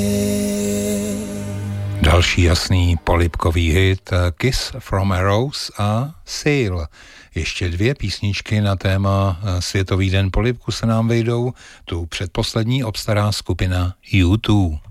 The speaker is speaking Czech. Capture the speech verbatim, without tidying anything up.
Další jasný polibkový hit Kiss from a Rose a Sail. Ještě dvě písničky na téma Světový den polibku se nám vejdou. Tu předposlední obstará skupina U dva.